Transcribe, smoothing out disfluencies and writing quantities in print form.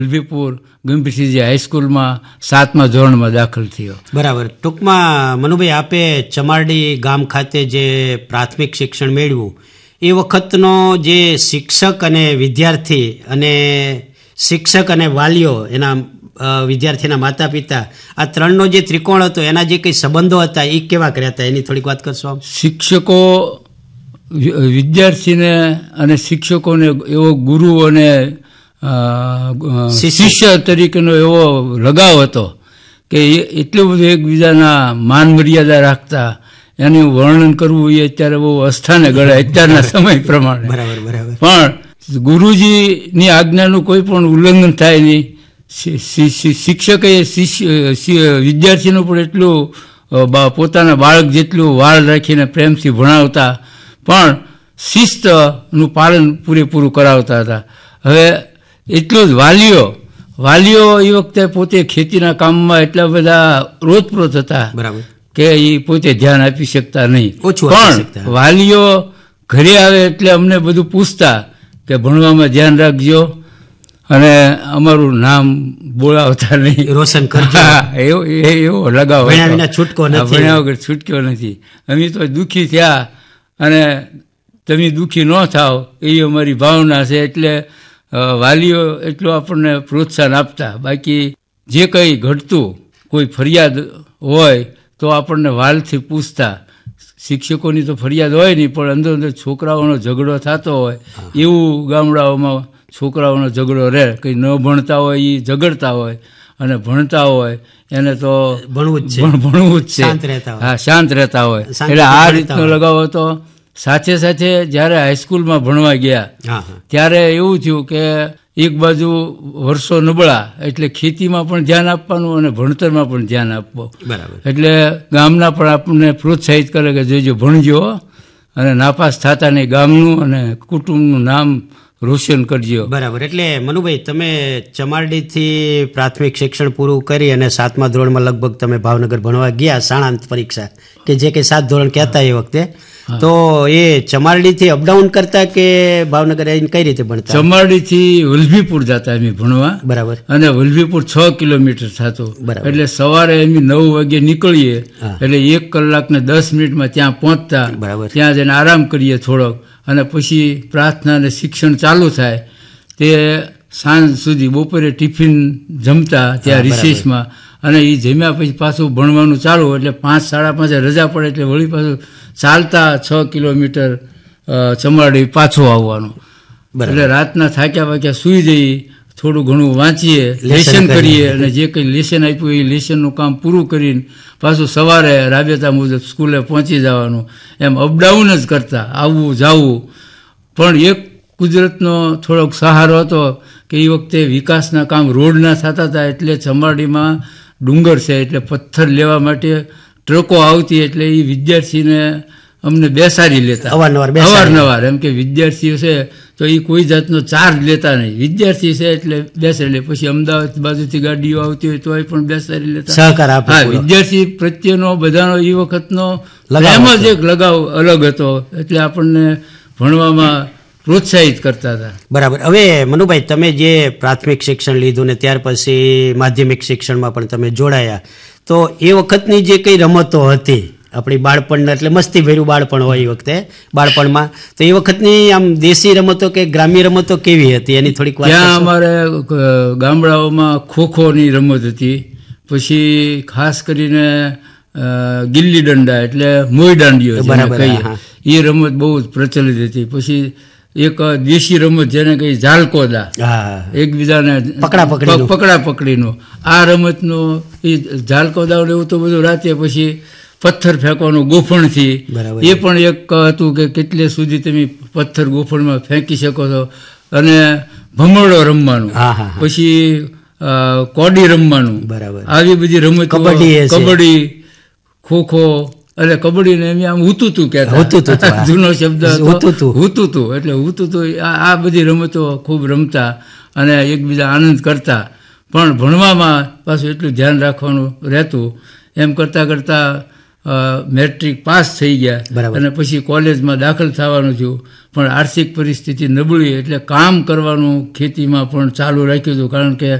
વલભીપુર ગંભીરસિંહજી હાઈસ્કૂલમાં 7મા ધોરણમાં દાખલ થયો. બરાબર. ટૂંકમાં મનુભાઈ, આપે ચમારડી ગામ ખાતે જે પ્રાથમિક શિક્ષણ મેળવ્યું એ વખતનો જે શિક્ષક અને વિદ્યાર્થી અને શિક્ષક અને વાલીઓ, એના વિદ્યાર્થીના માતા પિતા, આ ત્રણનો જે ત્રિકોણ હતો એના જે કંઈ સંબંધો હતા એ કેવા કર્યા હતા એની થોડીક વાત કરશો? શિક્ષકો વિદ્યાર્થીને અને શિક્ષકોને એવો ગુરુ અને શિષ્ય તરીકેનો એવો લગાવ હતો કે એટલું બધું એકબીજાના માન મર્યાદા રાખતા. એનું વર્ણન કરવું એ અત્યારે બહુ અસ્થાને ગળે અત્યારના સમય પ્રમાણે. બરાબર. પણ ગુરુજીની આજ્ઞાનું કોઈ પણ ઉલ્લંઘન થાય નહીં. શિક્ષકે વિદ્યાર્થીનું પણ એટલું પોતાના બાળક જેટલું વાળ રાખીને પ્રેમથી ભણાવતા, પણ શિસ્તનું પાલન પૂરેપૂરું કરાવતા હતા. હવે એટલું જ વાલીઓ એ વખતે પોતે ખેતીના કામમાં એટલા બધા રોતપ્રોત હતા. બરાબર. કે એ પોતે ધ્યાન આપી શકતા નહીં. પણ વાલીઓ ઘરે આવે એટલે અમને બધું પૂછતા કે ભણવામાં ધ્યાન રાખજો અને અમારું નામ બોલાવતા નહીં, રોશન કરજો. એવો લગાવ. ભણ્યા વગર છૂટક્યો નથી. અમે તો દુઃખી થયા અને તમે દુઃખી ન થાવ એવી અમારી ભાવના છે. એટલે વાલીઓ એટલું આપણને પ્રોત્સાહન આપતા. બાકી જે કંઈ ઘટતું, કોઈ ફરિયાદ હોય તો આપણને વાલથી પૂછતા. શિક્ષકોની તો ફરિયાદ હોય નહીં, પણ અંદર છોકરાઓનો ઝઘડો થતો હોય એવું ગામડાઓમાં છોકરાઓનો ઝઘડો રહે. કંઈ ન ભણતા હોય એ ઝઘડતા હોય અને ભણતા હોય એને તો ભણવું જ છે. હા, શાંત રહેતા હોય. એટલે આ રીતનો લગાવ હતો. સાથે સાથે જ્યારે હાઈસ્કૂલમાં ભણવા ગયા ત્યારે એવું થયું કે એક બાજુ વર્ષો નબળા, એટલે ખેતીમાં પણ ધ્યાન આપવાનું અને ભણતરમાં પણ ધ્યાન આપવું. એટલે ગામના પણ આપણને પ્રોત્સાહિત કરે કે જોજો ભણજો અને નાપાસ થતા નહીં, ગામનું અને કુટુંબનું નામ રોશન કરજો. બરાબર. એટલે મનુભાઈ, તમે ચમારડીથી પ્રાથમિક શિક્ષણ પૂરું કરી અને 7મા ધોરણમાં લગભગ તમે ભાવનગર ભણવા ગયા, શાળાંત પરીક્ષા કે જે કંઈ 7 ધોરણ કહેતા એ વખતે, તો એ ચમારડીથી અપડાઉન કરતા કે ભાવનગર કઈ રીતે ભણતા? ચમારડીથી વલભીપુર જતા અમે ભણવા. બરાબર. અને વલભીપુર 6 કિલોમીટર થતું. એટલે સવારે અમે 9 વાગે નીકળીએ એટલે 1 કલાક ને 10 મિનિટમાં ત્યાં પહોંચતા. ત્યાં જઈને આરામ કરીએ થોડોક અને પછી પ્રાર્થના અને શિક્ષણ ચાલુ થાય. તે સાંજ સુધી બપોરે ટિફિન જમતા ત્યાં રિસેસમાં, અને એ જમ્યા પછી પાછું ભણવાનું ચાલુ. એટલે 5, 5:30 રજા પડે એટલે વળી પાછું ચાલતા 6 કિલોમીટર ચમારડી પાછું આવવાનું. એટલે રાતના થાક્યા વાક્યા સૂઈ જઈએ, થોડું ઘણું વાંચીએ, લેસન કરીએ અને જે કંઈ લેસન આપ્યું એ લેસનનું કામ પૂરું કરીને પાછું સવારે રાબેતા મુજબ સ્કૂલે પહોંચી જવાનું. એમ અપડાઉન જ કરતા, આવવું જાવું. પણ એક કુદરતનો થોડોક સહારો હતો કે એ વખતે વિકાસના કામ રોડના થતા હતા. એટલે ચમારડીમાં ડુંગર છે એટલે પથ્થર લેવા માટે ટ્રકો આવતી. એટલે એ વિદ્યાર્થીને અમને બેસાડી લેતા અવારનવાર. એમ કે વિદ્યાર્થીઓ છે તો એ કોઈ જાતનો ચાર્જ લેતા નહીં. વિદ્યાર્થી છે એટલે બેસાડી લે. પછી અમદાવાદ બાજુથી ગાડીઓ આવતી હોય તો પણ બેસાડી લેતા. હા, વિદ્યાર્થી પ્રત્યેનો બધાનો એ વખતનો એમ જ એક લગાવ અલગ હતો. એટલે આપણને ભણવામાં પ્રોત્સાહિત કરતા હતા. બરાબર. હવે મનુભાઈ, તમે જે પ્રાથમિક શિક્ષણ લીધું ને ત્યાર પછી માધ્યમિક શિક્ષણમાં પણ તમે જોડાયા, તો એ વખતની જે કંઈ રમતો હતી આપણી બાળપણના, એટલે મસ્તી ભર્યું બાળપણ હોય એ વખતે બાળપણમાં, તો એ વખતની આમ દેશી રમતો કે ગ્રામ્ય રમતો કેવી હતી એની થોડીક વાત? ત્યાં અમારે ગામડાઓમાં ખોખોની રમત હતી. પછી ખાસ કરીને ગિલ્લી દંડા એટલે મોઈ દાંડીઓ કહીએ, એ રમત બહુ જ પ્રચલિત હતી. પછી એક દેશી રમત જેને કઈ ઝાલકોદા, એકબીજાને પકડા પકડીનો, આ રમતનો એ ઝાલકોદા એવું તો બધું રાતે. પછી પથ્થર ફેંકવાનું ગોફણથી, એ પણ એક હતું કે કેટલે સુધી તમે પથ્થર ગોફણમાં ફેંકી શકો છો. અને ભમરડો રમવાનું, પછી કોડી રમવાનું, આવી બધી રમત. કબડ્ડી, ખોખો, એટલે કબડ્ડીને એમ આમ હુતુતું કહેતા, જૂનો શબ્દ હુતુતું. એટલે હુતુતું, આ બધી રમતો ખૂબ રમતા અને એકબીજા આનંદ કરતા. પણ ભણવામાં પાછું એટલું ધ્યાન રાખવાનું રહેતું. એમ કરતાં કરતાં મેટ્રિક પાસ થઈ ગયા અને પછી કોલેજમાં દાખલ થવાનું થયું, પણ આર્થિક પરિસ્થિતિ નબળી એટલે કામ કરવાનું ખેતીમાં પણ ચાલુ રાખ્યું હતું, કારણ કે